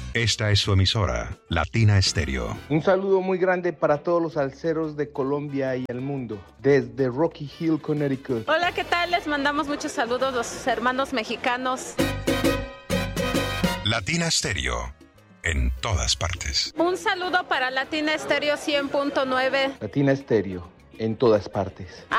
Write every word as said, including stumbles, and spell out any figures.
Esta es su emisora, Latina Estéreo. Un saludo muy grande para todos los salseros de Colombia y el mundo, desde Rocky Hill, Connecticut. Hola, ¿qué tal? Les mandamos muchos saludos los hermanos mexicanos. Latina Estéreo, en todas partes. Un saludo para Latina Estéreo cien punto nueve. Latina Estéreo, en todas partes.